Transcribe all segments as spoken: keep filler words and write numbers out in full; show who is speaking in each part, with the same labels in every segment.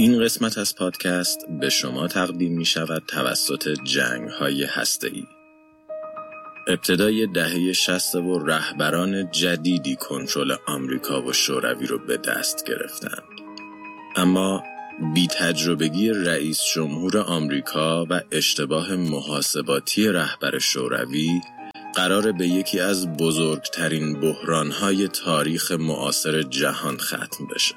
Speaker 1: این قسمت از پادکست به شما تقدیم می شود توسط جنگ های هسته‌ای. ابتدای دهه شصت و رهبران جدیدی کنترل آمریکا و شوروی رو به دست گرفتند. اما بی تجربگی رئیس جمهور آمریکا و اشتباه محاسباتی رهبر شوروی قرار به یکی از بزرگترین بحران‌های تاریخ معاصر جهان ختم بشه.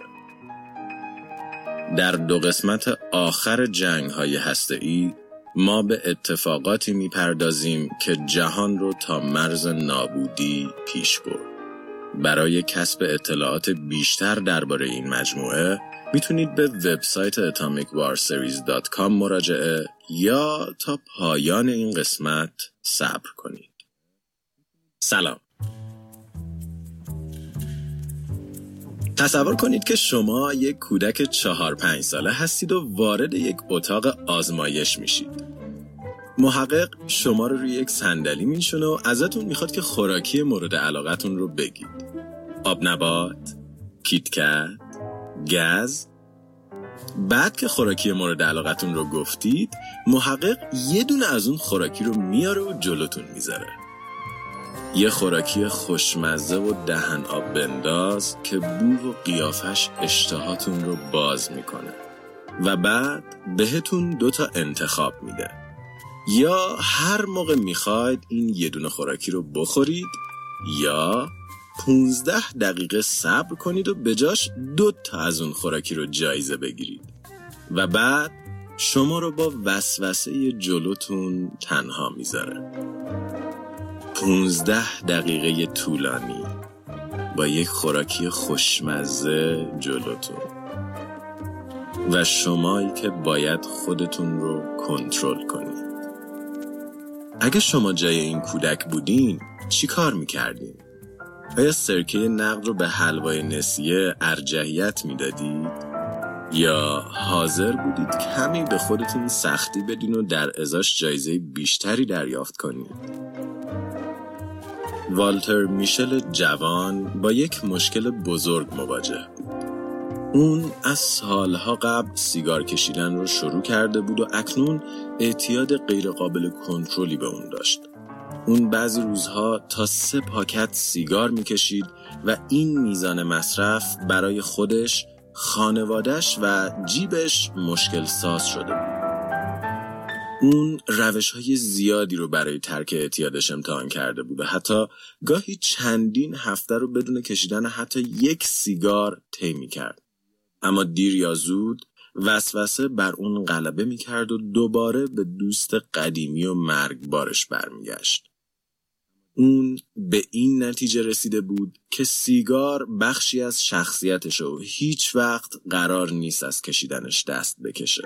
Speaker 1: در دو قسمت آخر جنگ‌های هسته‌ای ما به اتفاقاتی می‌پردازیم که جهان رو تا مرز نابودی پیش برد. برای کسب اطلاعات بیشتر درباره این مجموعه میتونید به وبسایت اتامیک وار سریز دات کام مراجعه یا تا پایان این قسمت صبر کنید. سلام. تصور کنید که شما یک کودک چهار پنج ساله هستید و وارد یک اتاق آزمایش میشید. محقق شما رو روی یک صندلی میشونه و ازتون میخواد که خوراکی مورد علاقتون رو بگید. آب نبات، کیتکت، گز. بعد که خوراکی مورد علاقتون رو گفتید، محقق یه دونه از اون خوراکی رو میاره و جلوتون میذاره. یه خوراکی خوشمزه و دهن آب بنداز که بو و قیافش اشتهاتون رو باز میکنه و بعد بهتون دوتا انتخاب میده. یا هر موقع میخواید این یه دونه خوراکی رو بخورید یا پونزده دقیقه صبر کنید و به جاش دو تا از اون خوراکی رو جایزه بگیرید و بعد شما رو با وسوسه جلوتون تنها میذاره. پونزده دقیقه طولانی با یک خوراکی خوشمزه جلوتون و شمایی که باید خودتون رو کنترل کنید. اگه شما جای این کودک بودین چی کار میکردین؟ آیا سرکه نقد رو به حلوای نسیه ارجحیت میدادید؟ یا حاضر بودید کمی به خودتون سختی بدین و در ازاش جایزه بیشتری دریافت کنید؟ والتر میشل جوان با یک مشکل بزرگ مواجه بود. اون از سالها قبل سیگار کشیدن رو شروع کرده بود و اکنون اعتیاد غیرقابل کنترلی به اون داشت. اون بعضی روزها تا سه پاکت سیگار میکشید و این میزان مصرف برای خودش، خانوادش و جیبش مشکل ساز شده بود. اون روش‌های زیادی رو برای ترک اعتیادش امتحان کرده بود و حتی گاهی چندین هفته رو بدون کشیدن حتی یک سیگار طی می‌کرد. اما دیر یا زود وسوسه بر اون غلبه می‌کرد و دوباره به دوست قدیمی و مرگبارش برمیگشت. اون به این نتیجه رسیده بود که سیگار بخشی از شخصیتش و هیچ وقت قرار نیست از کشیدنش دست بکشه.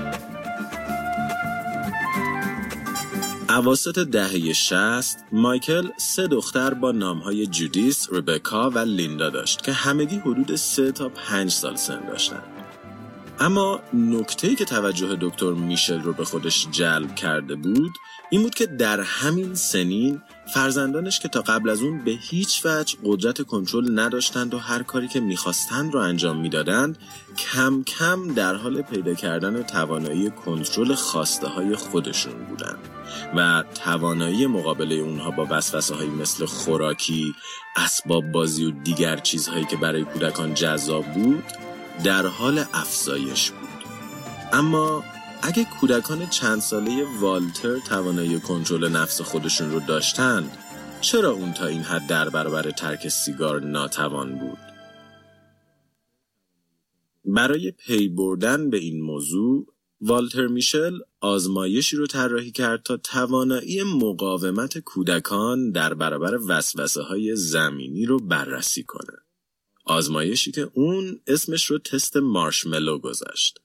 Speaker 1: اواسط دهه شصت مایکل سه دختر با نامهای جودیس، ربکا و لیندا داشت که همگی حدود سه تا پنج سال سن داشتند. اما نکته‌ای که توجه دکتر میشل رو به خودش جلب کرده بود این بود که در همین سنین فرزندانش که تا قبل از اون به هیچ وجه قدرت کنترل نداشتند و هر کاری که میخواستند رو انجام میدادند کم کم در حال پیدا کردن توانایی کنترل خواسته های خودشون بودند و توانایی مقابله اونها با وسوسه هایی مثل خوراکی، اسباب بازی و دیگر چیزهایی که برای کودکان جذاب بود در حال افزایش بود. اما اگه کودکان چند ساله والتر توانایی کنترل نفس خودشون رو داشتند، چرا اون تا این حد در برابر ترک سیگار ناتوان بود؟ برای پی بردن به این موضوع، والتر میشل آزمایشی رو طراحی کرد تا توانایی مقاومت کودکان در برابر وسوسه‌های زمینی رو بررسی کنه. آزمایشی که اون اسمش رو تست مارشملو گذاشت.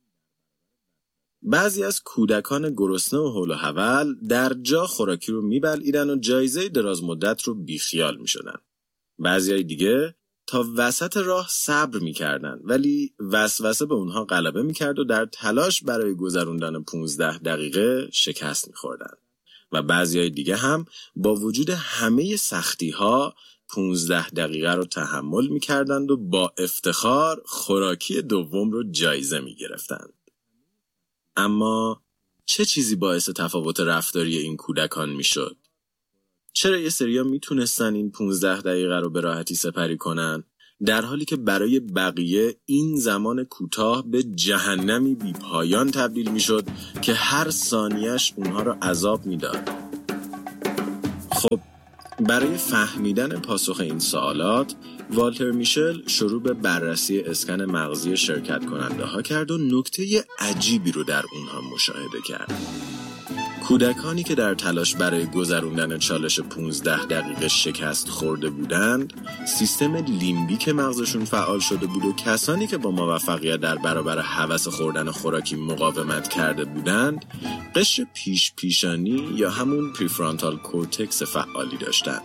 Speaker 1: بعضی از کودکان گرسنه و هول و هول در جا خوراکی رو میبلعیدن و جایزه دراز مدت رو بیخیال میشدن. بعضی دیگه تا وسط راه صبر میکردن ولی وسوسه به اونها غلبه میکرد و در تلاش برای گذروندن پونزده دقیقه شکست میخوردن. و بعضی دیگه هم با وجود همه سختی ها پونزده دقیقه رو تحمل می‌کردند و با افتخار خوراکی دوم رو جایزه می‌گرفتند. اما چه چیزی باعث تفاوت رفتاری این کودکان می‌شد؟ چرا یه سریا میتونستن این پونزده دقیقه رو به راحتی سپری کنن، در حالی که برای بقیه این زمان کوتاه به جهنمی بی پایان تبدیل میشد که هر ثانیه‌اش اونها رو عذاب میداد؟ خب برای فهمیدن پاسخ این سوالات، والتر میشل شروع به بررسی اسکن مغزی شرکت کننده ها کرد و نکته عجیبی رو در اونها مشاهده کرد. کودکانی که در تلاش برای گذروندن چالش پونزده دقیقه شکست خورده بودند، سیستم لیمبیک مغزشون فعال شده بود و کسانی که با موفقیت در برابر هوس خوردن خوراکی مقاومت کرده بودند، قشر پیش پیشانی یا همون پریفرانتال کورتکس فعالی داشتند.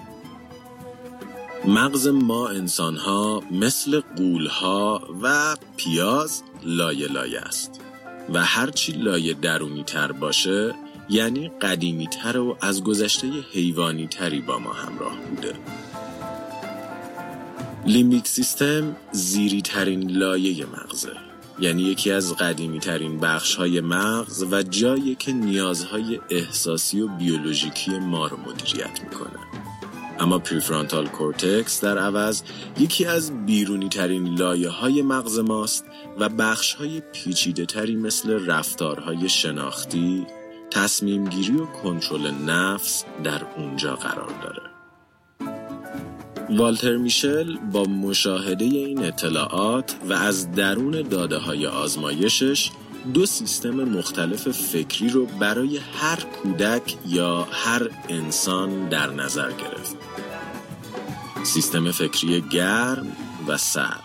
Speaker 1: مغز ما انسان‌ها مثل غول‌ها و پیاز لایه لایه است و هرچی لایه درونی تر باشه یعنی قدیمی تر و از گذشته حیوانی تری با ما همراه بوده. لیمبیک سیستم زیری ترین لایه مغزه، یعنی یکی از قدیمی ترین بخش های مغز و جایی که نیازهای احساسی و بیولوژیکی ما رو مدیریت میکنه. اما پریفرانتال کورتکس در عوض یکی از بیرونی ترین لایه های مغز ماست و بخش های پیچیده تری مثل رفتارهای شناختی، تصمیم گیری و کنترل نفس در اونجا قرار داره. والتر میشل با مشاهده این اطلاعات و از درون داده های آزمایشش دو سیستم مختلف فکری رو برای هر کودک یا هر انسان در نظر گرفت. سیستم فکری گرم و سرد.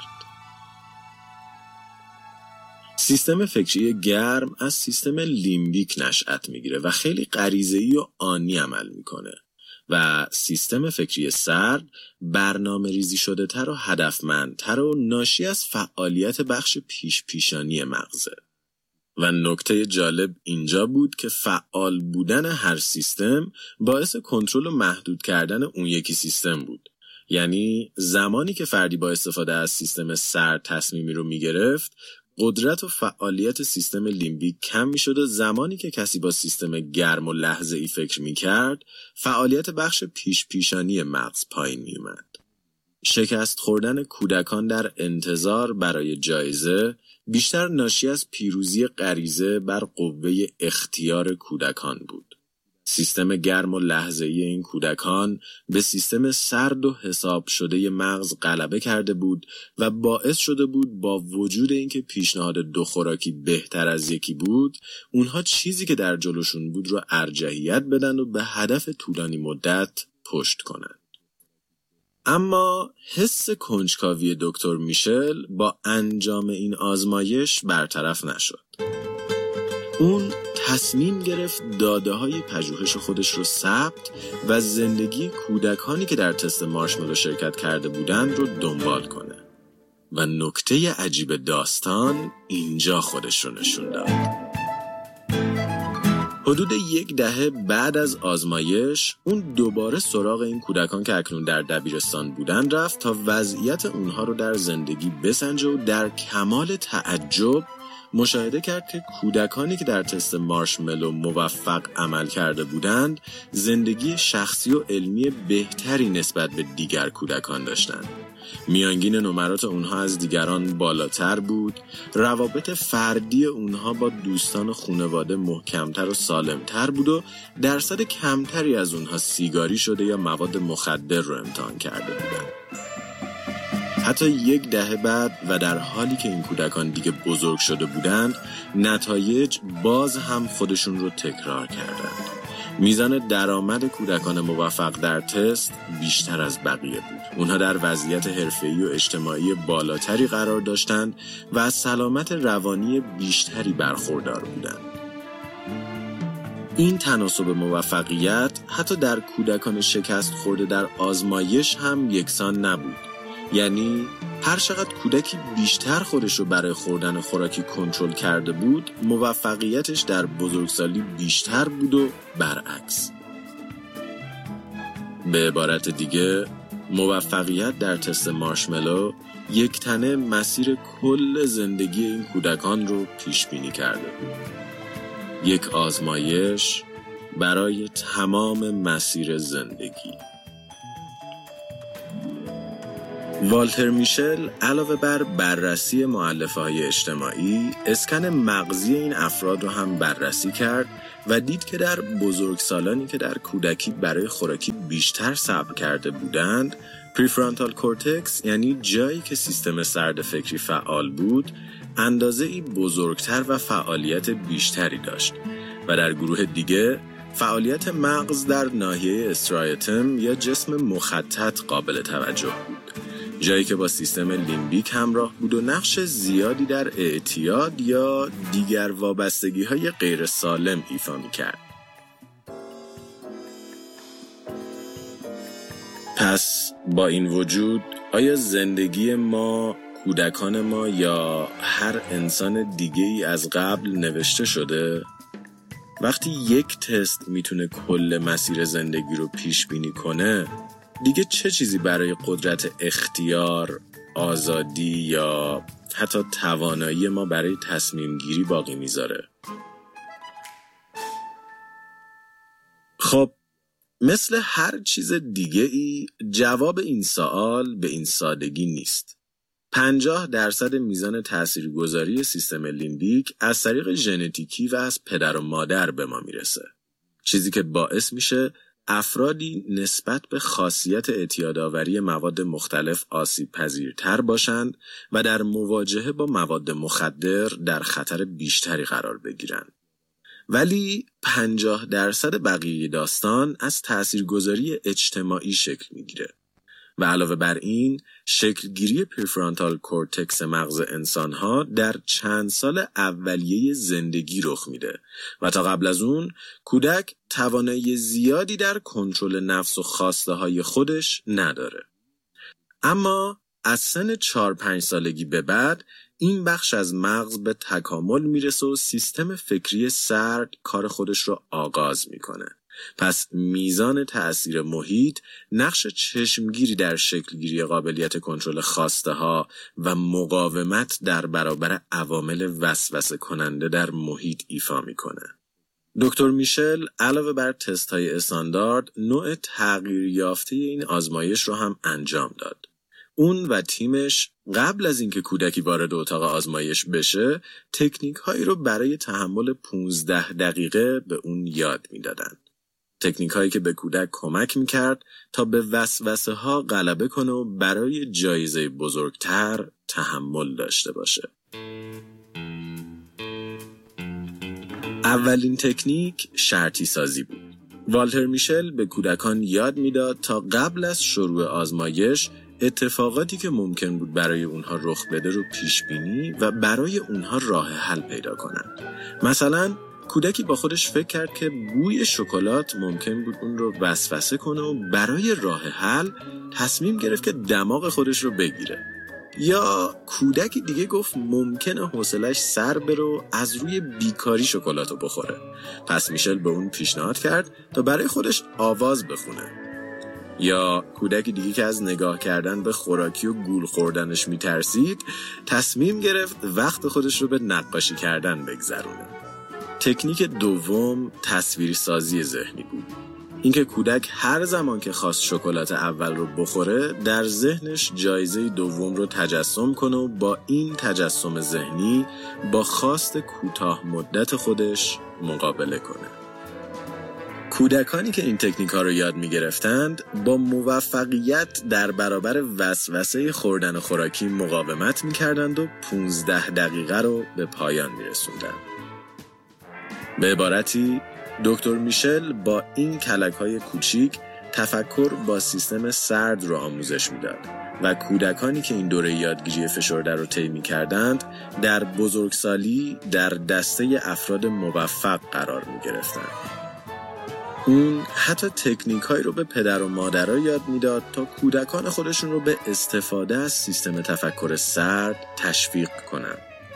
Speaker 1: سیستم فکری گرم از سیستم لیمبیک نشأت میگیره و خیلی غریزه‌ای و آنی عمل میکنه و سیستم فکری سرد برنامه ریزی شده تر و هدفمندتر و ناشی از فعالیت بخش پیش پیشانی مغزه. و نکته جالب اینجا بود که فعال بودن هر سیستم باعث کنترل و محدود کردن اون یکی سیستم بود. یعنی زمانی که فردی با استفاده از سیستم سرد تصمیمی رو میگرفت، قدرت و فعالیت سیستم لیمبیک کم میشد و زمانی که کسی با سیستم گرم و لحظه‌ای فکر میکرد، فعالیت بخش پیش پیشانی مغز پایین میومد. شکست خوردن کودکان در انتظار برای جایزه بیشتر ناشی از پیروزی غریزه بر قوه اختیار کودکان بود. سیستم گرم و لحظه‌ای این کودکان به سیستم سرد و حساب شده مغز غلبه کرده بود و باعث شده بود با وجود اینکه پیشنهاد دو خوراکی بهتر از یکی بود، اونها چیزی که در جلوشون بود رو ارجحیت بدن و به هدف طولانی مدت پشت کنن. اما حس کنجکاوی دکتر میشل با انجام این آزمایش برطرف نشد. اون تصمیم گرفت داده های پژوهش خودش رو ثبت و زندگی کودکانی که در تست مارشملو شرکت کرده بودند رو دنبال کنه. و نکته عجیب داستان اینجا خودش رو نشون داد. حدود یک دهه بعد از آزمایش، اون دوباره سراغ این کودکان که اکنون در دبیرستان بودن رفت تا وضعیت اونها رو در زندگی بسنجه و در کمال تعجب مشاهده کرد که کودکانی که در تست مارشملو موفق عمل کرده بودند، زندگی شخصی و علمی بهتری نسبت به دیگر کودکان داشتند. میانگین نمرات اونها از دیگران بالاتر بود، روابط فردی اونها با دوستان و خانواده محکمتر و سالمتر بود و درصد کمتری از اونها سیگاری شده یا مواد مخدر رو امتحان کرده بودند. حتی یک دهه بعد و در حالی که این کودکان دیگه بزرگ شده بودند، نتایج باز هم خودشون رو تکرار کردند. میزان درآمد کودکان موفق در تست بیشتر از بقیه بود. اونها در وضعیت حرفه‌ای و اجتماعی بالاتری قرار داشتند و از سلامت روانی بیشتری برخوردار بودند. این تناسب موفقیت حتی در کودکان شکست خورده در آزمایش هم یکسان نبود. یعنی هر چقدر کودکی بیشتر خودش رو برای خوردن خوراکی کنترل کرده بود، موفقیتش در بزرگسالی بیشتر بود و برعکس. به عبارت دیگه، موفقیت در تست مارشملو یک تنه مسیر کل زندگی این کودکان رو پیش بینی کرده بود. یک آزمایش برای تمام مسیر زندگی. والتر میشل علاوه بر بررسی مؤلفه‌های اجتماعی، اسکن مغزی این افراد رو هم بررسی کرد و دید که در بزرگسالانی که در کودکی برای خوراکی بیشتر صبر کرده بودند، پریفرانتال کورتکس، یعنی جایی که سیستم سرد فکری فعال بود، اندازه‌ای بزرگتر و فعالیت بیشتری داشت و در گروه دیگه فعالیت مغز در ناحیه استرایتم یا جسم مخطط قابل توجه بود، جایی که با سیستم لیمبیک همراه بود و نقش زیادی در اعتیاد یا دیگر وابستگی‌های غیر سالم ایفا می‌کرد. پس با این وجود، آیا زندگی ما، کودکان ما یا هر انسان دیگه‌ای از قبل نوشته شده؟ وقتی یک تست میتونه کل مسیر زندگی رو پیش بینی کنه، دیگه چه چیزی برای قدرت اختیار، آزادی یا حتی توانایی ما برای تصمیم گیری باقی میذاره؟ خب، مثل هر چیز دیگه ای جواب این سوال به این سادگی نیست. پنجاه درصد میزان تاثیرگذاری سیستم لیمبیک از طریق ژنتیکی و از پدر و مادر به ما میرسه. چیزی که باعث میشه افرادی نسبت به خاصیت اعتیادآوری مواد مختلف آسیب پذیرتر باشند و در مواجهه با مواد مخدر در خطر بیشتری قرار بگیرند. ولی پنجاه درصد بقیه داستان از تاثیرگذاری اجتماعی شکل میگیره و علاوه بر این شکلگیری پریفرانتال کورتکس مغز انسانها در چند سال اولیه زندگی رخ میده و تا قبل از اون کودک توانایی زیادی در کنترل نفس و خواسته های خودش نداره. اما از سن چهار پنج سالگی به بعد این بخش از مغز به تکامل میرسه و سیستم فکری سرد کار خودش رو آغاز میکنه. پس میزان تأثیر محیط نقش چشمگیری در شکلگیری قابلیت کنترل خواسته ها و مقاومت در برابر عوامل وسوسه کننده در محیط ایفا میکنه. دکتر میشل علاوه بر تست های استاندارد نوع تغییر یافته این آزمایش رو هم انجام داد. اون و تیمش قبل از اینکه کودکی وارد اتاق آزمایش بشه تکنیک هایی رو برای تحمل پانزده دقیقه به اون یاد میدادن. تکنیک هایی که به کودک کمک میکرد تا به وسوسه ها غلبه کنه و برای جایزه بزرگتر تحمل داشته باشه. اولین تکنیک شرطی سازی بود. والتر میشل به کودکان یاد میداد تا قبل از شروع آزمایش اتفاقاتی که ممکن بود برای اونها رخ بده رو پیش بینی و برای اونها راه حل پیدا کنند. مثلا کودکی با خودش فکر کرد که بوی شکلات ممکن بود اون رو وسوسه کنه و برای راه حل تصمیم گرفت که دماغ خودش رو بگیره. یا کودکی دیگه گفت ممکنه حوصله‌اش سر بره و از روی بیکاری شکلات رو بخوره. پس میشل به اون پیشنهاد کرد تا برای خودش آواز بخونه. یا کودکی دیگه که از نگاه کردن به خوراکی و گول خوردنش میترسید تصمیم گرفت وقت خودش رو به نقاشی کردن بگذرونه. تکنیک دوم تصویر سازی ذهنی بود. اینکه کودک هر زمان که خواست شکلات اول رو بخوره در ذهنش جایزه دوم رو تجسم کنه و با این تجسم ذهنی با خواست کوتاه مدت خودش مقابله کنه. کودکانی که این تکنیک ها رو یاد می گرفتند با موفقیت در برابر وسوسه خوردن خوراکی مقاومت می کردند و پانزده دقیقه رو به پایان می رسوندند. به عبارتی دکتر میشل با این کلک‌های کوچیک تفکر با سیستم سرد رو آموزش میداد و کودکانی که این دوره یادگیری فشرده رو طی می‌کردند در بزرگسالی در دسته افراد موفق قرار می‌گرفتند. اون حتی تکنیک‌هایی رو به پدر و مادرها یاد میداد تا کودکان خودشون رو به استفاده از سیستم تفکر سرد تشویق کنند.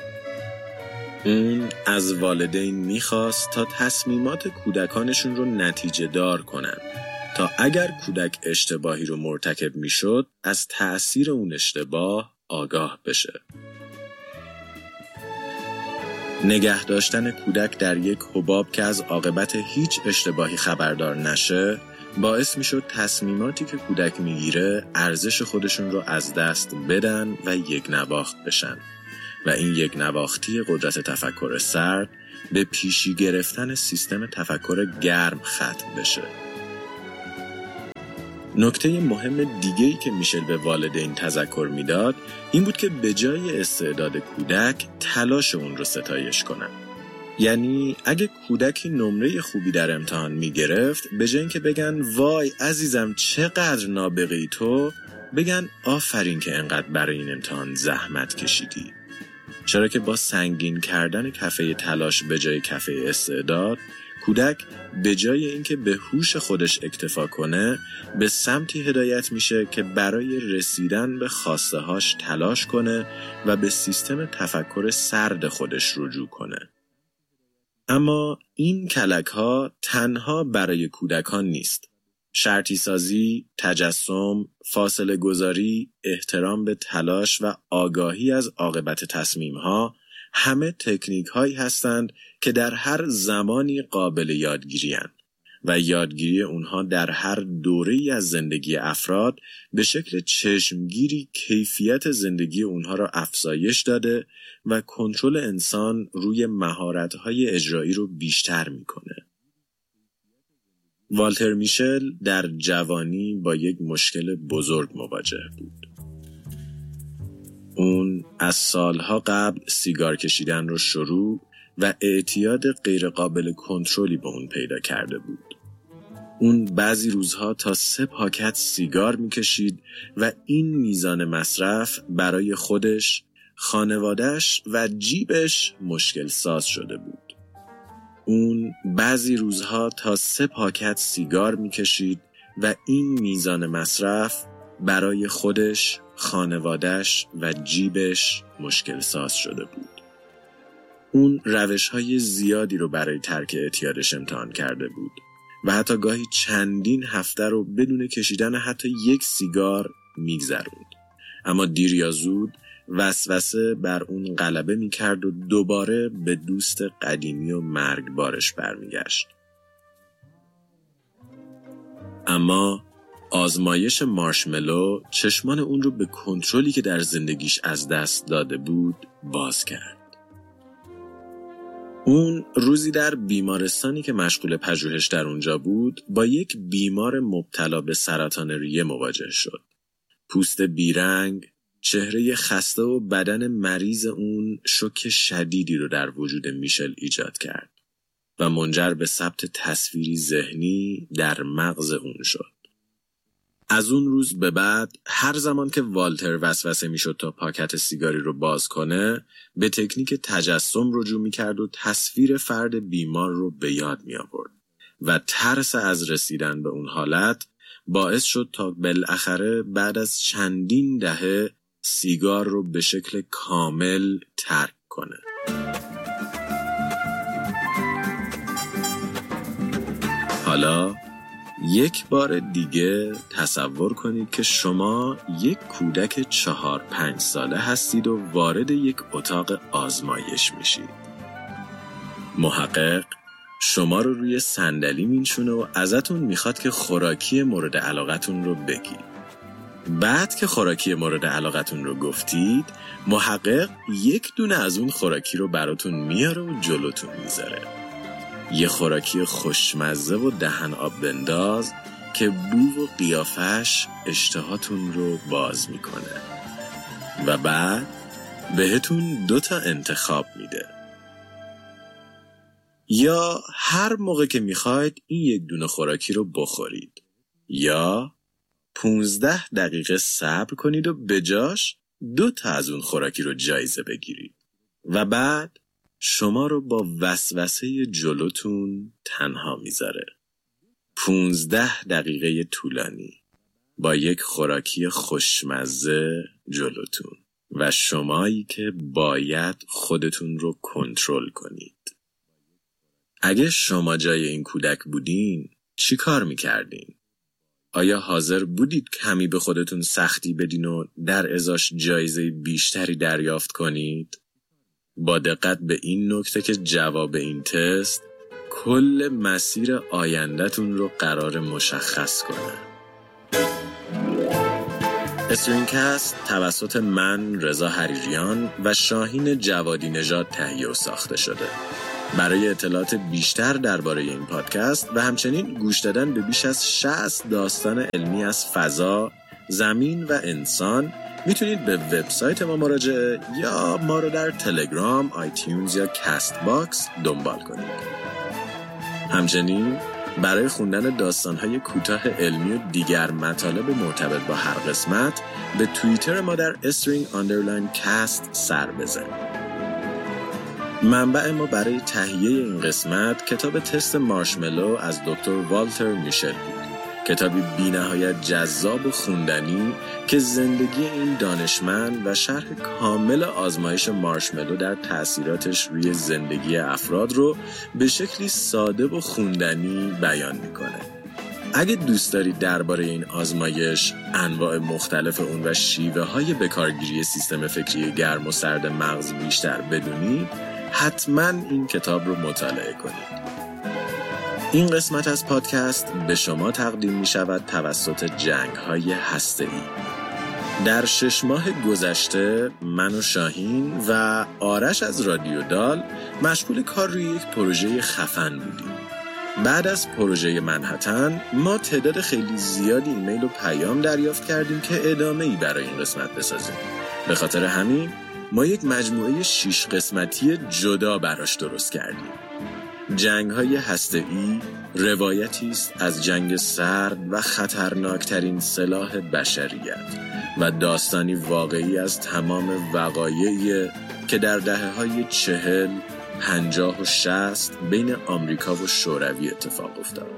Speaker 1: اون از والدین میخواست تا تصمیمات کودکانشون رو نتیجه دار کنن، تا اگر کودک اشتباهی رو مرتکب میشد از تأثیر اون اشتباه آگاه بشه. نگه داشتن کودک در یک حباب که از عاقبت هیچ اشتباهی خبردار نشه باعث میشد تصمیماتی که کودک میگیره ارزش خودشون رو از دست بدن و یک نواخت بشن و این یک نواختی قدرت تفکر سرد به پیشی گرفتن سیستم تفکر گرم ختم بشه. نکته مهم دیگه‌ای که میشل به والدین تذکر میداد این بود که به جای استعداد کودک تلاش اون رو ستایش کنن. یعنی اگه کودکی نمره خوبی در امتحان میگرفت به جای اینکه بگن وای عزیزم چقدر نابغه‌ای تو، بگن آفرین که انقدر برای این امتحان زحمت کشیدی. چرا که با سنگین کردن کفه تلاش به جای کفه استعداد، کودک به جای اینکه به هوش خودش اکتفا کنه به سمتی هدایت میشه که برای رسیدن به خواسته هاش تلاش کنه و به سیستم تفکر سرد خودش رجوع کنه. اما این کلک ها تنها برای کودکان نیست. شرطی سازی، تجسم، فاصله گذاری، احترام به تلاش و آگاهی از عاقبت تصمیم ها همه تکنیک هایی هستند که در هر زمانی قابل یادگیری هستند و یادگیری اونها در هر دوره‌ای از زندگی افراد به شکل چشمگیری کیفیت زندگی اونها را افزایش داده و کنترل انسان روی مهارت‌های اجرایی رو بیشتر میکنه. والتر میشل در جوانی با یک مشکل بزرگ مواجه بود. اون از سالها قبل سیگار کشیدن رو شروع و اعتیاد غیرقابل کنترلی به اون پیدا کرده بود. اون بعضی روزها تا سه پاکت سیگار میکشید و این میزان مصرف برای خودش، خانواده‌اش و جیبش مشکل ساز شده بود. اون بعضی روزها تا سه پاکت سیگار میکشید و این میزان مصرف برای خودش، خانواده‌اش و جیبش مشکل ساز شده بود. اون روش‌های زیادی رو برای ترک اعتیادش امتحان کرده بود و حتی گاهی چندین هفته رو بدون کشیدن حتی یک سیگار میگذروند. اما دیر یا زود وسوسه بر اون غلبه میکرد و دوباره به دوست قدیمی و مرگبارش برمیگشت. اما آزمایش مارشملو چشمان اون رو به کنترلی که در زندگیش از دست داده بود باز کرد. اون روزی در بیمارستانی که مشغول پژوهش در اونجا بود با یک بیمار مبتلا به سرطان ریه مواجه شد. پوست بیرنگ، چهره خسته و بدن مریض اون شوک شدیدی رو در وجود میشل ایجاد کرد و منجر به ثبت تصویری ذهنی در مغز اون شد. از اون روز به بعد هر زمان که والتر وسوسه میشد تا پاکت سیگاری رو باز کنه به تکنیک تجسم رجوع میکرد و تصویر فرد بیمار رو به یاد می آورد و ترس از رسیدن به اون حالت باعث شد تا بالاخره بعد از چندین دهه سیگار رو به شکل کامل ترک کنه. حالا یک بار دیگه تصور کنید که شما یک کودک چهار پنج ساله هستید و وارد یک اتاق آزمایش میشید. محقق شما رو روی صندلی می‌نشونه و ازتون میخواد که خوراکی مورد علاقتون رو بگید. بعد که خوراکی مورد علاقتون رو گفتید، محقق یک دونه از اون خوراکی رو براتون میاره و جلوتون میذاره. یه خوراکی خوشمزه و دهن آب بنداز که بو و قیافش اشتهاتون رو باز میکنه و بعد بهتون دوتا انتخاب میده. یا هر موقع که میخواید این یک دونه خوراکی رو بخورید یا پونزده دقیقه صبر کنید و بجاش دو تا از اون خوراکی رو جایزه بگیرید و بعد شما رو با وسوسه جلوتون تنها میذاره. پونزده دقیقه طولانی با یک خوراکی خوشمزه جلوتون و شمایی که باید خودتون رو کنترل کنید. اگه شما جای این کودک بودین چی کار میکردین؟ آیا حاضر بودید کمی به خودتون سختی بدین و در ازاش جایزه بیشتری دریافت کنید؟ با دقت به این نکته که جواب این تست کل مسیر آینده‌تون رو قرار مشخص کنه. استرینگ‌کست توسط من رضا حریریان و شاهین جوادی نژاد تهیه و ساخته شده. برای اطلاعات بیشتر درباره این پادکست و همچنین گوش دادن به بیش از شصت داستان علمی از فضا، زمین و انسان میتونید به وبسایت ما مراجعه یا ما رو در تلگرام، آیتیونز یا کست باکس دنبال کنید. همچنین برای خوندن داستان‌های کوتاه علمی و دیگر مطالب مرتبط با هر قسمت به توییتر ما در استرینگ آندرلاین کست سر بزنید. منبع ما برای تهیه این قسمت کتاب تست مارشملو از دکتر والتر میشل بود. کتابی بی‌نهایت جذاب و خوندنی که زندگی این دانشمند و شرح کامل آزمایش مارشملو در تأثیراتش روی زندگی افراد رو به شکلی ساده و خوندنی بیان میکنه. اگه دوست دارید درباره این آزمایش، انواع مختلف اون و شیوه های بکارگیری سیستم فکری گرم و سرد مغز بیشتر بدونید، حتما این کتاب رو مطالعه کنید. این قسمت از پادکست به شما تقدیم می شود توسط جنگ های هسته‌ای. در شش ماه گذشته من و شاهین و آرش از رادیو دال مشغول کار روی یک پروژه خفن بودیم. بعد از پروژه منهتن ما تعداد خیلی زیادی ایمیل و پیام دریافت کردیم که ادامه‌ای برای این قسمت بسازیم. به خاطر همین ما یک مجموعه شش قسمتی جدا براش درست کردیم. جنگ‌های هسته‌ای روایتی است از جنگ سرد و خطرناکترین سلاح بشریت و داستانی واقعی از تمام وقایعی که در دهه‌های چهل، پنجاه و شصت بین آمریکا و شوروی اتفاق افتاد.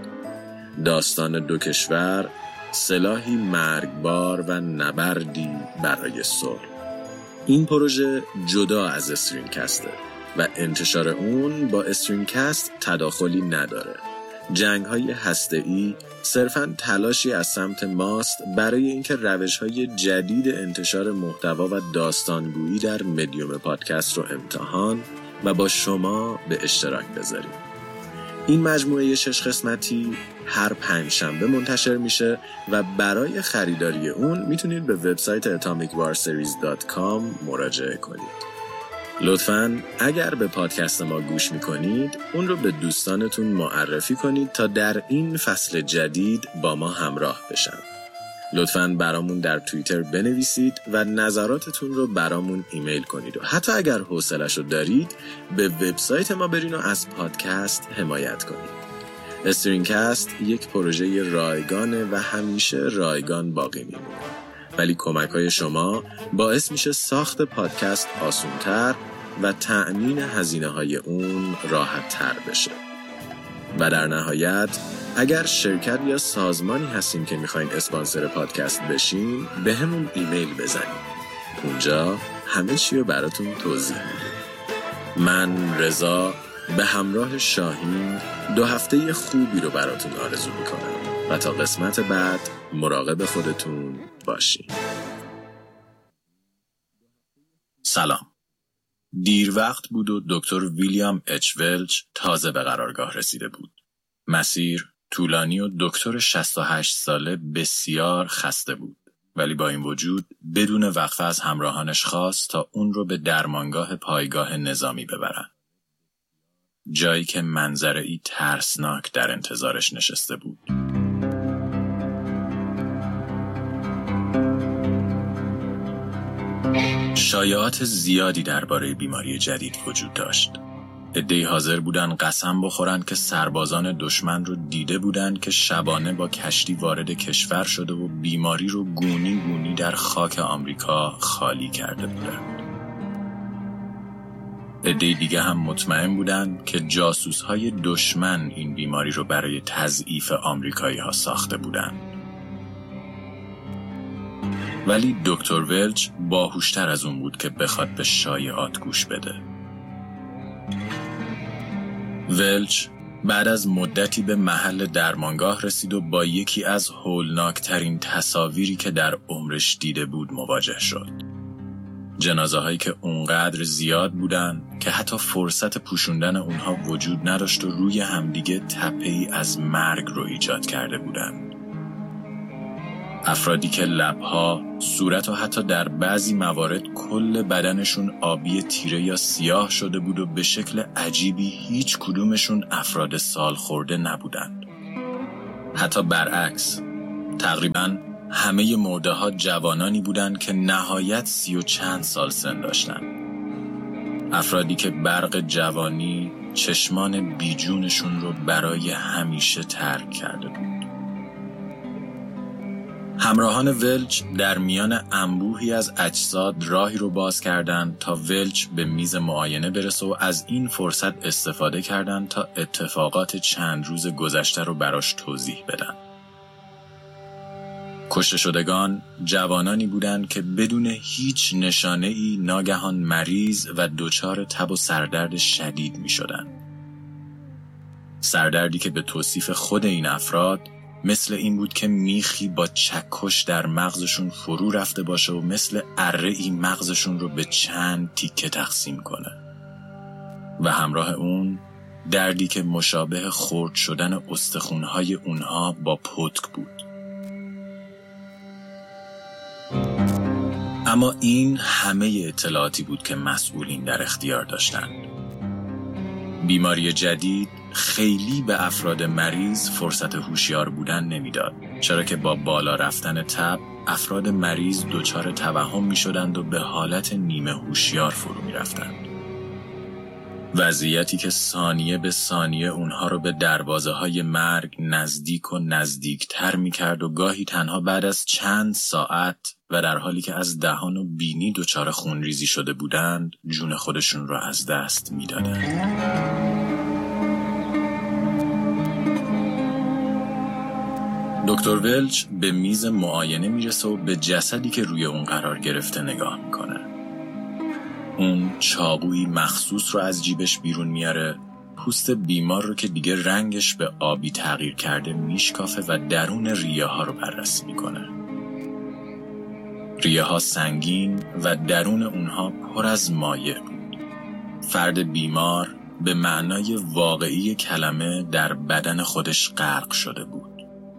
Speaker 1: داستان دو کشور، سلاحی مرگبار و نبردی برای صلح. این پروژه جدا از استرینگ‌کسته و انتشار اون با استرینگ‌کست تداخلی نداره. جنگ‌های هسته‌ای صرفاً تلاشی از سمت ماست برای اینکه روش‌های جدید انتشار محتوا و داستانگویی در مدیوم پادکست رو امتحان و با شما به اشتراک بذاریم. این مجموعه شش قسمتی هر پنج شنبه منتشر میشه و برای خریداری اون میتونید به وبسایت اتامیک وار سریز دات کام مراجعه کنید. لطفاً اگر به پادکست ما گوش میکنید اون رو به دوستانتون معرفی کنید تا در این فصل جدید با ما همراه بشن. لطفاً برامون در توییتر بنویسید و نظراتتون رو برامون ایمیل کنید و حتی اگر حوصله‌شو دارید به وبسایت ما برین و از پادکست حمایت کنید. استرینگ‌کست یک پروژه رایگانه و همیشه رایگان باقی میمونه. ولی کمک‌های شما باعث میشه ساخت پادکست آسان‌تر و تأمین هزینه‌های اون راحت‌تر بشه. و در نهایت اگر شرکت یا سازمانی هستیم که میخواین اسپانسر پادکست بشین به همون ایمیل بزنید. اونجا همه چی رو براتون توضیح میدم. من رضا به همراه شاهین دو هفته خوبی رو براتون آرزو میکنم و تا قسمت بعد مراقب خودتون باشین. سلام. دیر وقت بود و دکتر ویلیام اچ ولچ تازه به قرارگاه رسیده بود. مسیر طولانی و دکتر شصت و هشت ساله بسیار خسته بود، ولی با این وجود بدون وقفه از همراهانش خواست تا اون رو به درمانگاه پایگاه نظامی ببرن. جایی که منظره‌ای ترسناک در انتظارش نشسته بود. شایعات زیادی درباره بیماری جدید وجود داشت. عده‌ای حاضر بودن قسم بخورن که سربازان دشمن رو دیده بودن که شبانه با کشتی وارد کشور شده و بیماری رو گونی گونی در خاک آمریکا خالی کرده بودند. عده‌ای دیگه هم مطمئن بودن که جاسوس‌های دشمن این بیماری رو برای تضعیف آمریکایی‌ها ساخته بودند. ولی دکتر ولچ باهوشتر از اون بود که بخواد به شایعات گوش بده. ولچ بعد از مدتی به محل درمانگاه رسید و با یکی از هولناکترین تصاویری که در عمرش دیده بود مواجه شد. جنازه هایی که اونقدر زیاد بودن که حتی فرصت پوشوندن اونها وجود نداشت و روی همدیگه تپه‌ای از مرگ رو ایجاد کرده بودن. افرادی که لبها، صورت و حتی در بعضی موارد کل بدنشون آبی تیره یا سیاه شده بود و به شکل عجیبی هیچ کدومشون افراد سال خورده نبودند. حتی برعکس، تقریباً همه مرده ها جوانانی بودند که نهایت سی و چند سال سن داشتند. افرادی که برق جوانی چشمان بیجونشون رو برای همیشه ترک کرده بود. همراهان ولچ در میان انبوهی از اجساد راهی رو باز کردند تا ولچ به میز معاینه برسه و از این فرصت استفاده کردند تا اتفاقات چند روز گذشته رو براش توضیح بدن. کشته شدگان جوانانی بودند که بدون هیچ نشانه‌ای ناگهان مریض و دچار تب و سردرد شدید می شدن. سردردی که به توصیف خود این افراد مثل این بود که میخی با چکش در مغزشون فرو رفته باشه و مثل اره‌ای مغزشون رو به چند تیکه تقسیم کنه. و همراه اون دردی که مشابه خرد شدن استخوان‌های اونها با پتک بود. اما این همه اطلاعاتی بود که مسئولین در اختیار داشتند. بیماری جدید خیلی به افراد مریض فرصت هوشیار بودن نمیداد، چرا که با بالا رفتن تب افراد مریض دچار توهم می شدند و به حالت نیمه هوشیار فرو می رفتند. وضعیتی که ثانیه به ثانیه اونها رو به دروازه های مرگ نزدیک و نزدیکتر می کرد و گاهی تنها بعد از چند ساعت و در حالی که از دهان و بینی دچار خونریزی شده بودند جون خودشون را از دست می دادند. دکتر ولچ به میز معاینه میرسه و به جسدی که روی اون قرار گرفته نگاه میکنه. اون چاقویی مخصوص رو از جیبش بیرون میاره، پوست بیمار رو که دیگه رنگش به آبی تغییر کرده میشکافه و درون ریه ها رو بررسی میکنه. ریه ها سنگین و درون اونها پر از مایع بود. فرد بیمار به معنای واقعی کلمه در بدن خودش غرق شده بود.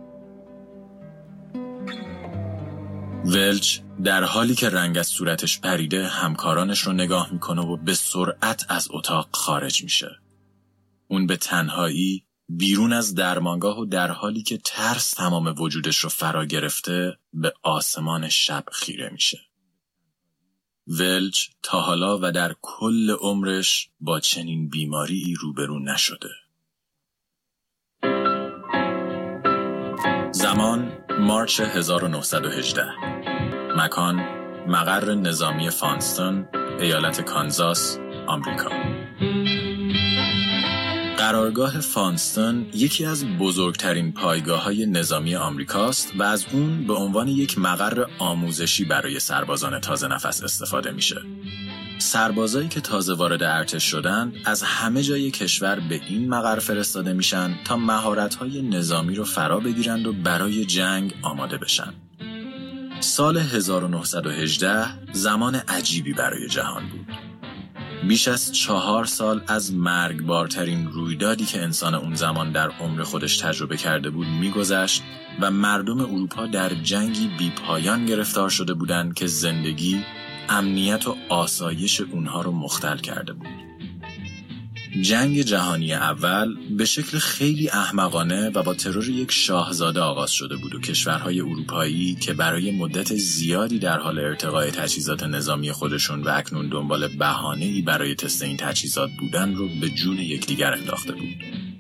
Speaker 1: ولچ در حالی که رنگ از صورتش پریده همکارانش رو نگاه میکنه و به سرعت از اتاق خارج میشه. اون به تنهایی بیرون از درمانگاه و در حالی که ترس تمام وجودش رو فرا گرفته به آسمان شب خیره میشه. ولچ تا حالا و در کل عمرش با چنین بیماری روبرو نشده. زمان مارچ هزار و نهصد و هجده. مکان مقر نظامی فانستون، ایالت کانزاس، آمریکا. قرارگاه فانستون یکی از بزرگترین پایگاه‌های نظامی آمریکاست و از اون به عنوان یک مقر آموزشی برای سربازان تازه نفس استفاده میشه. سربازایی که تازه وارد ارتش شدن از همه جای کشور به این مقر فرستاده میشن تا مهارت‌های نظامی رو فرا بگیرند و برای جنگ آماده بشن. سال هزار و نهصد و هجده زمان عجیبی برای جهان بود. بیش از چهار سال از مرگبارترین رویدادی که انسان اون زمان در عمر خودش تجربه کرده بود میگذشت و مردم اروپا در جنگی بی پایان گرفتار شده بودند که زندگی، امنیت و آسایش اونها رو مختل کرده بود. جنگ جهانی اول به شکل خیلی احمقانه و با ترور یک شاهزاده آغاز شده بود و کشورهای اروپایی که برای مدت زیادی در حال ارتقاء تجهیزات نظامی خودشون و اکنون دنبال بهانه‌ای برای تست این تجهیزات بودن رو به جون یکدیگر انداخته بود.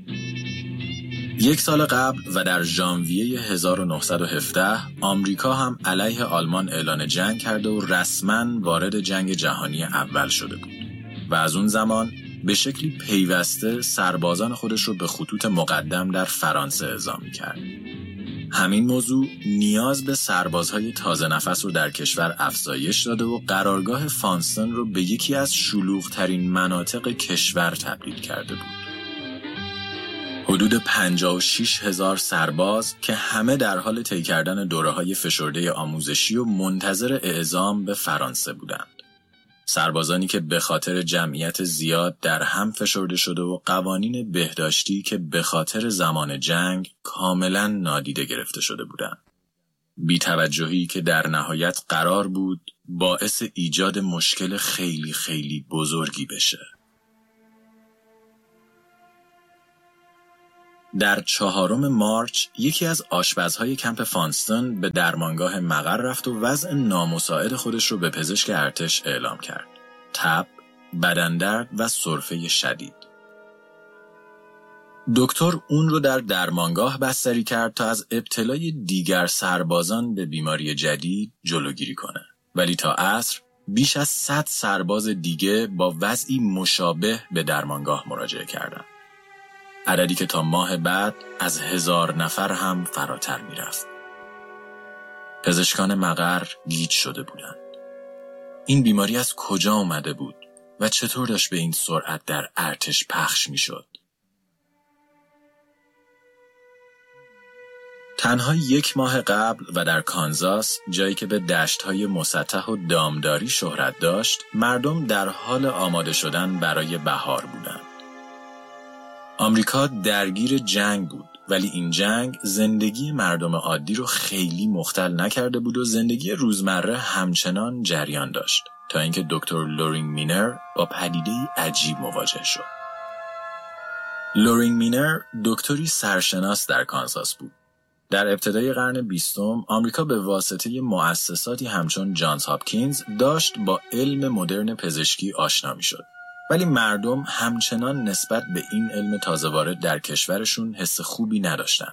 Speaker 1: یک سال قبل و در ژانویه هزار و نهصد و هفده آمریکا هم علیه آلمان اعلان جنگ کرده و رسما وارد جنگ جهانی اول شده بود و از اون زمان به شکلی پیوسته سربازان خودش رو به خطوط مقدم در فرانسه اعزام می‌کرد. همین موضوع نیاز به سربازهای تازه نفس رو در کشور افزایش داده و قرارگاه فانستون رو به یکی از شلوغ‌ترین مناطق کشور تبدیل کرده بود. حدود پنجاه و شش هزار سرباز که همه در حال طی کردن دوره‌های فشرده آموزشی و منتظر اعزام به فرانسه بودند. سربازانی که به خاطر جمعیت زیاد در هم فشرده شده و قوانین بهداشتی که به خاطر زمان جنگ کاملا نادیده گرفته شده بودند. بی‌توجهی که در نهایت قرار بود باعث ایجاد مشکل خیلی خیلی بزرگی بشه. در چهارم مارچ یکی از آشپزهای کمپ فانستون به درمانگاه مقر رفت و وضع نامساعد خودش رو به پزشک ارتش اعلام کرد. تب، بدندرد و سرفه شدید. دکتر اون رو در درمانگاه بستری کرد تا از ابتلای دیگر سربازان به بیماری جدید جلوگیری کنه. ولی تا عصر بیش از صد سرباز دیگه با وضعی مشابه به درمانگاه مراجعه کردند. عددی که تا ماه بعد از هزار نفر هم فراتر می رفت. پزشکان مقر گیج شده بودند. این بیماری از کجا آمده بود و چطور داشت به این سرعت در ارتش پخش می شد؟ تنها یک ماه قبل و در کانزاس، جایی که به دشت‌های مسطح و دامداری شهرت داشت، مردم در حال آماده شدن برای بهار بودند. آمریکا درگیر جنگ بود، ولی این جنگ زندگی مردم عادی رو خیلی مختل نکرده بود و زندگی روزمره همچنان جریان داشت تا اینکه دکتر لورینگ مینر با پدیده‌ای عجیب مواجه شد. لورینگ مینر دکتری سرشناس در کانزاس بود. در ابتدای قرن بیستم آمریکا به واسطه مؤسساتی همچون جانز هاپکینز داشت با علم مدرن پزشکی آشنا می‌شد. ولی مردم همچنان نسبت به این علم تازه وارد در کشورشون حس خوبی نداشتن.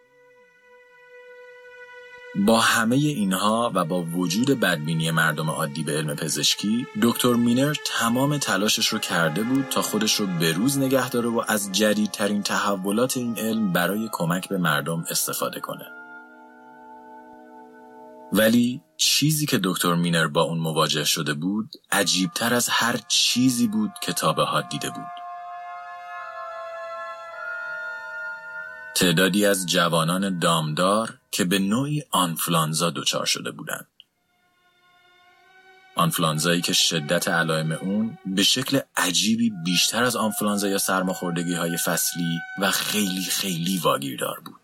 Speaker 1: با همه اینها و با وجود بدبینی مردم عادی به علم پزشکی، دکتر مینر تمام تلاشش رو کرده بود تا خودش رو بروز نگه داره و از جدیدترین تحولات این علم برای کمک به مردم استفاده کنه. ولی چیزی که دکتر مینر با اون مواجه شده بود عجیبتر از هر چیزی بود که تا به حال دیده بود. تعدادی از جوانان دامدار که به نوعی آنفلانزا دچار شده بودند. آنفلانزایی که شدت علائم اون به شکل عجیبی بیشتر از آنفلانزا یا سرماخوردگی‌های فصلی و خیلی خیلی واگیردار بود.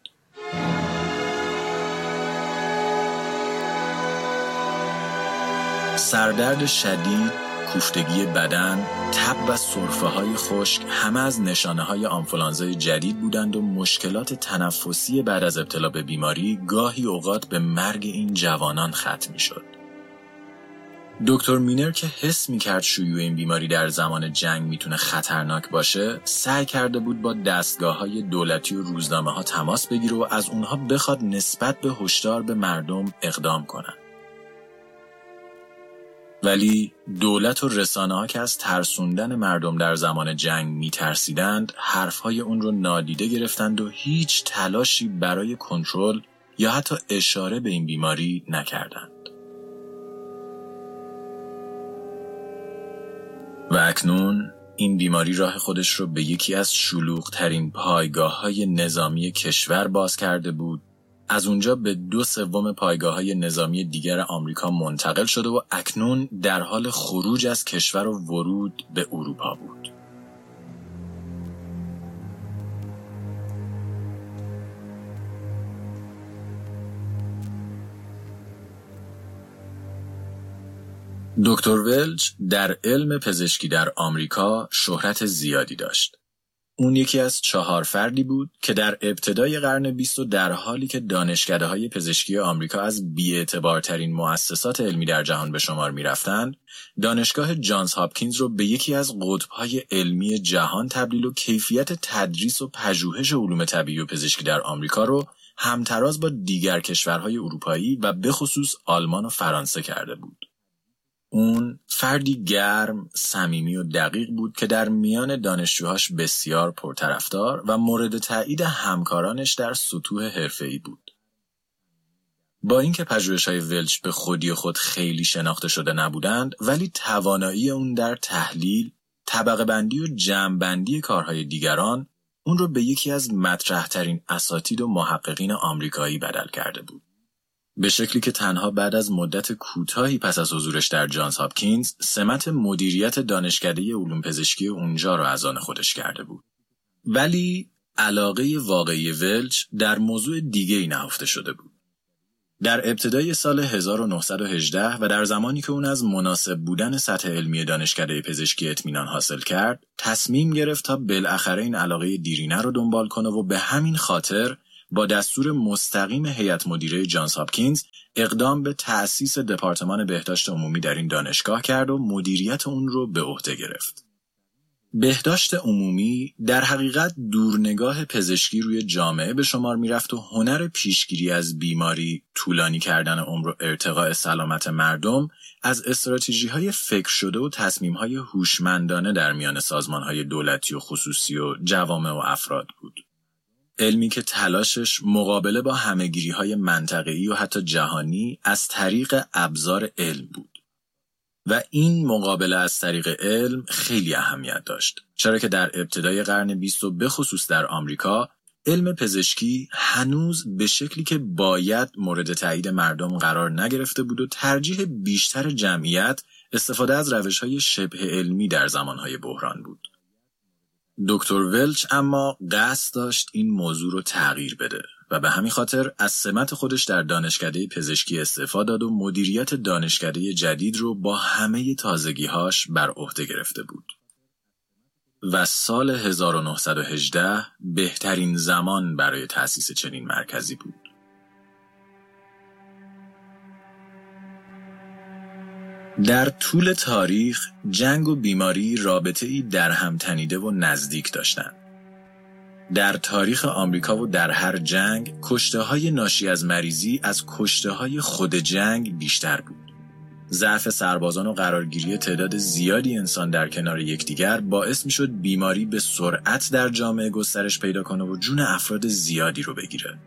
Speaker 1: سردرد شدید، کوفتگی بدن، تب و سرفه‌های خشک همه از نشانه‌های آنفولانزای جدید بودند و مشکلات تنفسی بعد از ابتلا به بیماری گاهی اوقات به مرگ این جوانان ختم می‌شد. دکتر مینر که حس می‌کرد شیوع این بیماری در زمان جنگ میتونه خطرناک باشه، سعی کرده بود با دستگاه‌های دولتی و روزنامه‌ها تماس بگیره و از اونها بخواد نسبت به هشدار به مردم اقدام کنن. ولی دولت و رسانه‌ها که از ترسوندن مردم در زمان جنگ می‌ترسیدند، حرف‌های اون رو نادیده گرفتند و هیچ تلاشی برای کنترل یا حتی اشاره به این بیماری نکردند. و اکنون این بیماری راه خودش رو به یکی از شلوغ‌ترین پایگاه‌های نظامی کشور باز کرده بود. از اونجا به دو سوم پایگاه‌های نظامی دیگر آمریکا منتقل شده و اکنون در حال خروج از کشور و ورود به اروپا بود. دکتر ولچ در علم پزشکی در آمریکا شهرت زیادی داشت. اون یکی از چهار فردی بود که در ابتدای قرن بیست در حالی که دانشکده‌های پزشکی آمریکا از بی‌اعتبارترین مؤسسات علمی در جهان به شمار می‌رفتند، دانشگاه جانز هاپکینز رو به یکی از قطب‌های علمی جهان تبدیل و کیفیت تدریس و پژوهش علوم طبیعی و پزشکی در آمریکا رو همتراز با دیگر کشورهای اروپایی و به خصوص آلمان و فرانسه کرده بود. اون فردی گرم، صمیمی و دقیق بود که در میان دانشجوهاش بسیار پرطرفدار و مورد تایید همکارانش در سطوح حرفه‌ای بود. با اینکه پژوهش‌های ولچ به خودی خود خیلی شناخته شده نبودند، ولی توانایی اون در تحلیل، طبقه بندی و جمع بندی کارهای دیگران اون رو به یکی از مطرح‌ترین اساتید و محققین آمریکایی بدل کرده بود. به شکلی که تنها بعد از مدت کوتاهی پس از حضورش در جانز هاپکینز سمت مدیریت دانشکده علوم پزشکی اونجا رو از آن خودش کرده بود. ولی علاقه واقعی ولچ در موضوع دیگه‌ای نهفته شده بود. در ابتدای سال هزار و نهصد و هجده و در زمانی که اون از مناسب بودن سطح علمی دانشکده پزشکی اطمینان حاصل کرد، تصمیم گرفت تا بالاخره این علاقه دیرینه رو دنبال کنه و به همین خاطر با دستور مستقیم هیئت مدیره جانز هاپکینز اقدام به تأسیس دپارتمان بهداشت عمومی در این دانشگاه کرد و مدیریت اون رو به عهده گرفت. بهداشت عمومی در حقیقت دورنگاه پزشکی روی جامعه به شمار می رفت و هنر پیشگیری از بیماری، طولانی کردن عمر و ارتقاء سلامت مردم از استراتژی‌های فکر شده و تصمیم‌های هوشمندانه در میان سازمان‌های دولتی و خصوصی و جوامع و افراد بود. علمی که تلاشش مقابله با همه‌گیری‌های منطقه‌ای و حتی جهانی از طریق ابزار علم بود. و این مقابله از طریق علم خیلی اهمیت داشت، چرا که در ابتدای قرن بیستم به خصوص در آمریکا علم پزشکی هنوز به شکلی که باید مورد تایید مردم قرار نگرفته بود و ترجیح بیشتر جمعیت استفاده از روش‌های شبه علمی در زمانهای بحران بود. دکتر ولچ اما قصد داشت این موضوع رو تغییر بده و به همین خاطر از سمت خودش در دانشکده پزشکی استعفا داد و مدیریت دانشکده جدید رو با همه تازگی‌هاش بر عهده گرفته بود. و سال هزار و نهصد و هجده بهترین زمان برای تأسیس چنین مرکزی بود. در طول تاریخ جنگ و بیماری رابطه‌ای در هم تنیده و نزدیک داشتند. در تاریخ آمریکا و در هر جنگ کشته‌های ناشی از مریضی از کشته‌های خود جنگ بیشتر بود. ضعف سربازان و قرارگیری تعداد زیادی انسان در کنار یکدیگر باعث می‌شد بیماری به سرعت در جامعه گسترش پیدا کنه و جون افراد زیادی رو بگیره.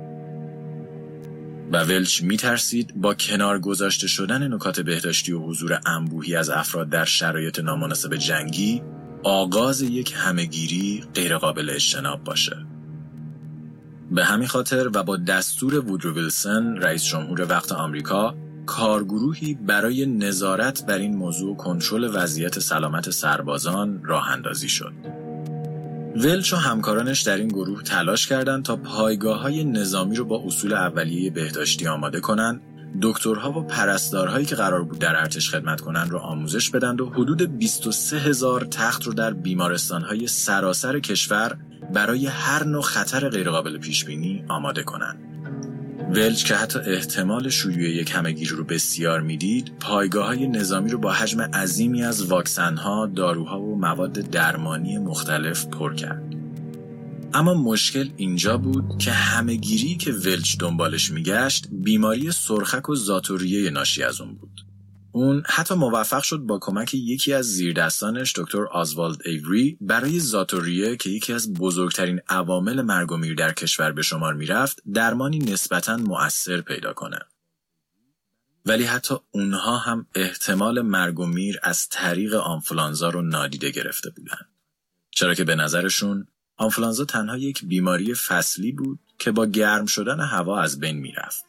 Speaker 1: و ولچ می‌ترسید با کنار گذاشته شدن نکات بهداشتی و حضور انبوهی از افراد در شرایط نامناسب جنگی آغاز یک همه‌گیری غیرقابل اجتناب باشه. به همین خاطر و با دستور وودرو ویلسون رئیس جمهور وقت آمریکا کارگروهی برای نظارت بر این موضوع و کنترل وضعیت سلامت سربازان راه اندازی شد. ولچ و همکارانش در این گروه تلاش کردند تا پایگاه‌های نظامی رو با اصول اولیه بهداشتی آماده کنند، دکترها و پرستارهایی که قرار بود در ارتش خدمت کنند رو آموزش بدند و حدود بیست و سه هزار تخت رو در بیمارستان‌های سراسر کشور برای هر نوع خطر غیرقابل پیشبینی آماده کنند. ولچ که حتی احتمال شیوع یک همه‌گیری رو بسیار میدید، پایگاه‌های نظامی رو با حجم عظیمی از واکسن‌ها، داروها و مواد درمانی مختلف پر کرد. اما مشکل اینجا بود که همه‌گیری که ولچ دنبالش میگشت بیماری سرخک و ذات‌الریه ناشی از اون بود. اون حتی موفق شد با کمک یکی از زیردستانش دکتر آزوالد ایوری برای ذات‌الریه که یکی از بزرگترین عوامل مرگ و میر در کشور به شمار میرفت درمانی نسبتاً مؤثر پیدا کنه. ولی حتی اونها هم احتمال مرگ و میر از طریق آنفولانزا رو نادیده گرفته بودن، چرا که به نظرشون آنفولانزا تنها یک بیماری فصلی بود که با گرم شدن هوا از بین میرفت.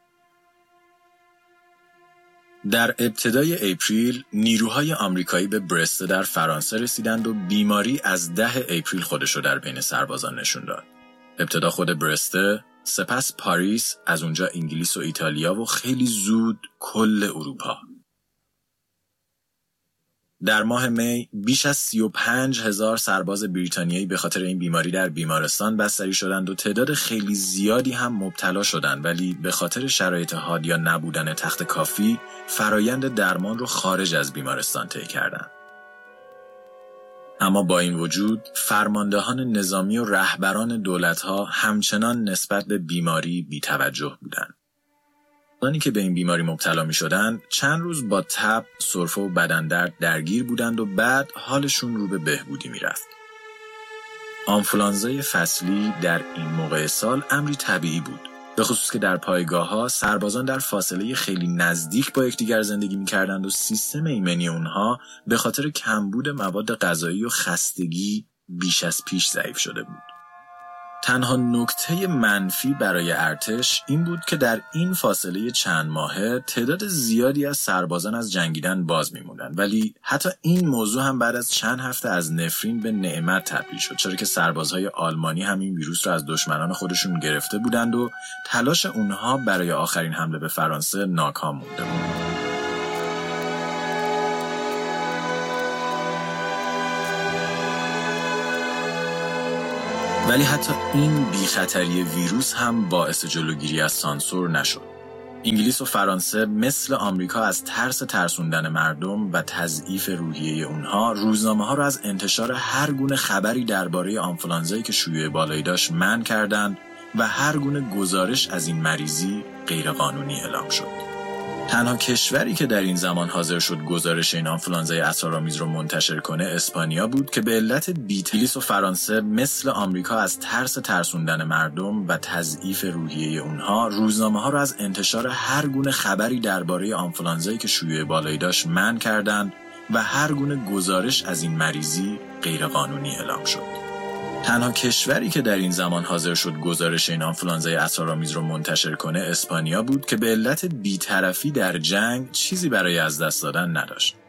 Speaker 1: در ابتدای اپریل نیروهای آمریکایی به برسته در فرانسه رسیدند و بیماری از ده اپریل خودش رو در بین سربازان نشون داد. ابتدا خود برسته، سپس پاریس، از اونجا انگلیس و ایتالیا و خیلی زود کل اروپا. در ماه می بیش از سی و پنج هزار سرباز بریتانیایی به خاطر این بیماری در بیمارستان بستری شدند و تعداد خیلی زیادی هم مبتلا شدند، ولی به خاطر شرایط حاد یا نبودن تخت کافی فرایند درمان رو خارج از بیمارستان طی کردند. اما با این وجود فرماندهان نظامی و رهبران دولت‌ها همچنان نسبت به بیماری بی‌توجه بودند. آنانی که به این بیماری مبتلا می شدند چند روز با تب، سرفه و بدن درد درگیر بودند و بعد حالشون رو به بهبودی می رفت. آنفولانزای فصلی در این موقع سال امری طبیعی بود، به خصوص که در پایگاه‌ها سربازان در فاصله خیلی نزدیک با یکدیگر زندگی می کردند و سیستم ایمنی اونها به خاطر کمبود مواد غذایی و خستگی بیش از پیش ضعیف شده بود. تنها نکته منفی برای ارتش این بود که در این فاصله چند ماهه تعداد زیادی از سربازان از جنگیدن باز میموندند، ولی حتی این موضوع هم بعد از چند هفته از نفرین به نعمت تبدیل شد، چرا که سربازهای آلمانی هم این ویروس را از دشمنان خودشون گرفته بودند و تلاش اونها برای آخرین حمله به فرانسه ناکام مونده بود. ولی حتی این بیخطری ویروس هم باعث جلوگیری از سانسور نشد. انگلیس و فرانسه مثل آمریکا از ترس ترسوندن مردم و تضعیف روحیه اونها روزنامه‌ها را از انتشار هر گونه خبری درباره آنفولانزایی که شیوع بالایی داشت منع کردند و هر گونه گزارش از این مریضی غیرقانونی اعلام شد. تنها کشوری که در این زمان حاضر شد گزارش این آنفولانزای اسارآمیز رو منتشر کنه اسپانیا بود که به علت بی‌تلیس و فرانسه مثل آمریکا از ترس ترسوندن مردم و تضعیف روحیه اونها روزنامه‌ها را از انتشار هر گونه خبری درباره آنفولانزایی که شیوع بالایی داشت منع کردند و هر گونه گزارش از این مریضی غیرقانونی اعلام شد. تنها کشوری که در این زمان حاضر شد گزارش این آنفولانزای اسارآمیز رو منتشر کنه اسپانیا بود که به علت بی‌طرفی در جنگ چیزی برای از دست دادن نداشت.